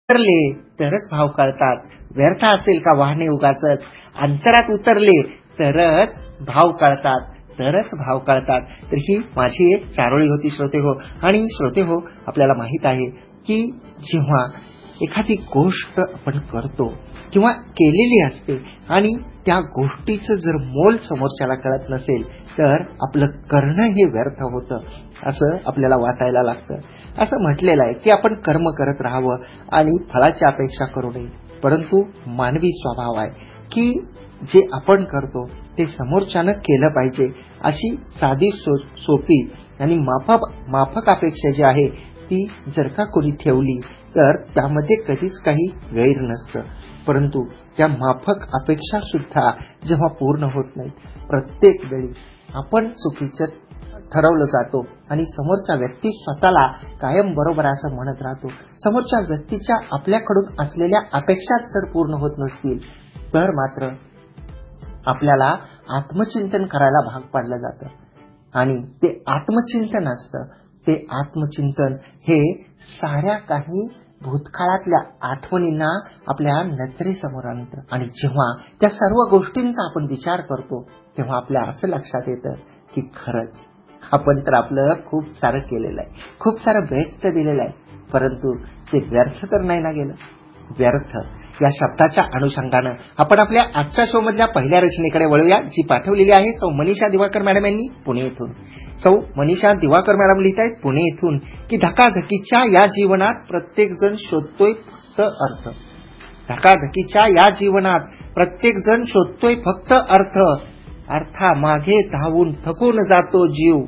उतरले तरच भाव कळतात. व्यर्थ असेल का वाहने उगाचच, अंतरात उतरले तरच भाव कळतात, तरच भाव कळतात. तर ही माझी एक चारोळी होती श्रोते हो. आणि श्रोते हो, आपल्याला माहित आहे की जेव्हा एखादी गोष्ट आपण करतो किंवा केलेली असते आणि त्या गोष्टीचं जर मोल समोरच्याला कळत नसेल तर आपलं करणं हे व्यर्थ होतं असं आपल्याला वाटायला लागतं. असं म्हटलेलं आहे की आपण कर्म करत राहावं आणि फळाची अपेक्षा करू नये. परंतु मानवी स्वभाव आहे की जे आपण करतो ते समोरच्यानं केलं पाहिजे अशी साधी सोपी आणि माफक अपेक्षा जी आहे ती जर का कोणी ठेवली तर त्यामध्ये कधीच काही गैर नसतं. परंतु त्या माफक अपेक्षा सुद्धा जेव्हा पूर्ण होत नाहीत, प्रत्येक वेळी आपण चुकीचं ठरवलं जातो आणि समोरचा व्यक्ती स्वतःला कायम बरोबर असं म्हणत राहतो. समोरच्या व्यक्तीच्या आपल्याकडून असलेल्या अपेक्षा जर पूर्ण होत नसतील तर मात्र आपल्याला आत्मचिंतन करायला भाग पाडलं जातं. आणि ते आत्मचिंतन असतं, ते आत्मचिंतन हे साऱ्या काही भूतकाळातल्या आठवणींना आपल्या नजरेसमोर आणतं. आणि जेव्हा त्या सर्व गोष्टींचा आपण विचार करतो तेव्हा आपल्या असं लक्षात येतं की खरंच आपण तर आपलं खूप सारं केलेलं आहे, खूप सारं बेस्ट दिलेलं आहे, परंतु ते व्यर्थ तर नाही ना गेलं. व्यर्थ या शब्दाच्या अनुषंगानं आपण आपल्या आजच्या शो मधल्या पहिल्या रचनेकडे वळूया, जी पाठवलेली आहे सौ मनीषा दिवाकर मॅडम यांनी पुणे येथून. सौ मनीषा दिवाकर मॅडम लिहित आहेत पुणे येथून की धकाधकीच्या या जीवनात प्रत्येक जण शोधतोय फक्त अर्थ. धकाधकीच्या या जीवनात प्रत्येक जण शोधतोय फक्त अर्थ. अर्थामागे धावून थकून जातो जीव.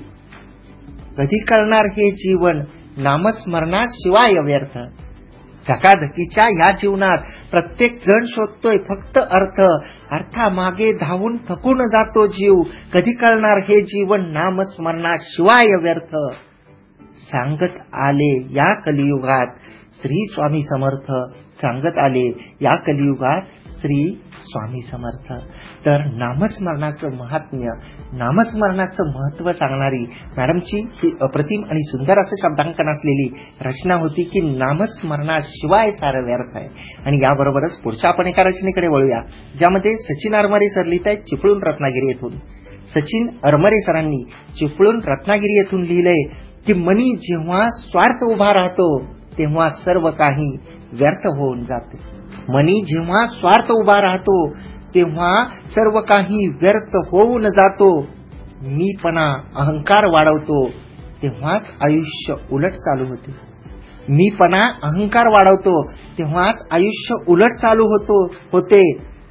कधी कळणार हे जीवन नामस्मरणाशिवाय व्यर्थ. धकाधकीच्या या जीवनात प्रत्येक जण शोधतोय फक्त अर्थ. अर्थामागे धावून थकून जातो जीव. कधी कळणार हे जीवन नामस्मरणाशिवाय व्यर्थ. सांगत आले या कलियुगात श्री स्वामी समर्थ. सांगत आले या कलियुगात श्री स्वामी समर्थ. तर नामस्मरणाचं महात्म्य, नामस्मरणाचं महत्त्व सांगणारी मॅडमची ही अप्रतिम आणि सुंदर असं शब्दांकन असलेली रचना होती की नामस्मरणाशिवाय सारं व्यर्थ आहे. आणि याबरोबरच पुढच्या आपण एका रचनेकडे वळूया, ज्यामध्ये सचिन अरमरे सर लिहित आहेत चिपळूण रत्नागिरी येथून. सचिन अरमरे सरांनी चिपळूण रत्नागिरी येथून लिहिलंय की मनी जेव्हा स्वार्थ उभा राहतो तेव्हा सर्व काही व्यर्थ होऊन जाते. मनी जेव्हा स्वार्थ उभा राहतो तेव्हा सर्व काही व्यर्थ होऊन जातो. मीपणा अहंकार वाढवतो तेव्हाच आयुष्य उलट चालू होते. मीपणा अहंकार वाढवतो तेव्हाच आयुष्य उलट चालू होते.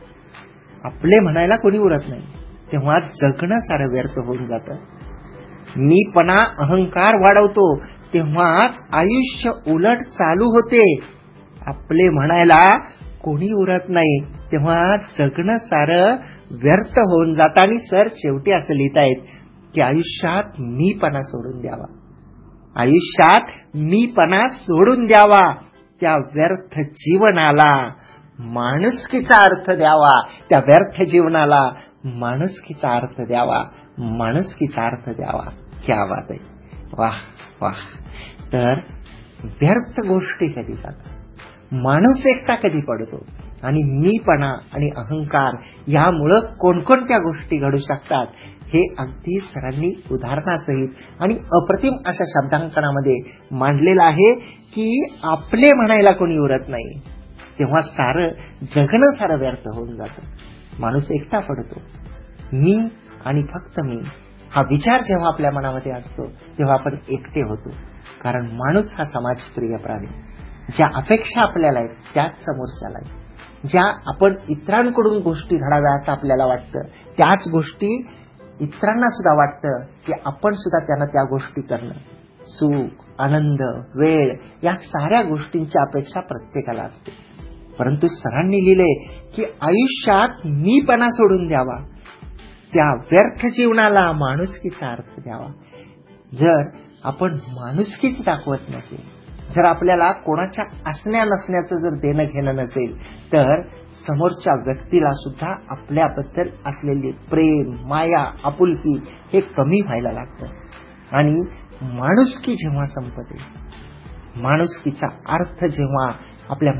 आपले म्हणायला कोणी उरत नाही तेव्हा जगणं सारं व्यर्थ होऊन जातं. मीपणा अहंकार वाढवतो तेव्हाच आयुष्य उलट चालू होते. आपले म्हणायला कोणी उरत नाही तेव्हा जगणं सारं व्यर्थ होऊन जातं. आणि सर शेवटी असं लिहित आहेत की आयुष्यात मीपणा सोडून द्यावा. आयुष्यात मीपणा सोडून द्यावा. त्या व्यर्थ जीवनाला माणुसकीचा अर्थ द्यावा. त्या व्यर्थ जीवनाला माणुसकीचा अर्थ द्यावा. माणुसकीचा अर्थ द्यावा. क्या बात आहे. वाह वाह. तर व्यर्थ गोष्टी कधी जातात, माणूस एकटा कधी पडतो आणि मीपणा आणि अहंकार यामुळं कोणकोणत्या गोष्टी घडू शकतात हे अगदी सरांनी उदाहरणासहित आणि अप्रतिम अशा शब्दांकनामध्ये मांडलेलं आहे की आपले म्हणायला कोणी उरत नाही तेव्हा सारं जगणं सारं व्यर्थ होऊन जातं. माणूस एकटा पडतो. मी आणि फक्त मी हा विचार जेव्हा आपल्या मनामध्ये असतो तेव्हा आपण एकटे होतो. कारण माणूस हा समाजप्रिय प्राणी. ज्या अपेक्षा आपल्याला आहेत त्याच समोरच्याला आहेत. ज्या आपण इतरांकडून गोष्टी घडाव्या असं आपल्याला वाटतं त्याच गोष्टी इतरांना सुद्धा वाटतं की आपण सुद्धा त्यांना त्या गोष्टी करणं. सुख, आनंद, वेळ या साऱ्या गोष्टींची अपेक्षा प्रत्येकाला असते. परंतु सरांनी लिहिले की आयुष्यात मीपणा सोडून द्यावा. त्या व्यर्थ जीवनाला माणुसकीचा अर्थ द्यावा. जर आपण माणुसकीच दाखवत नसेल, जर आपल्याला कोणाच्या असण्या नसण्याचं जर देणं घेणं नसेल तर समोरच्या व्यक्तीला सुद्धा आपल्याबद्दल असलेले प्रेम, माया, आपुलकी हे कमी व्हायला लागतं. आणि माणुसकी जेव्हा संपते, माणुसकीचा अर्थ जेव्हा आपल्या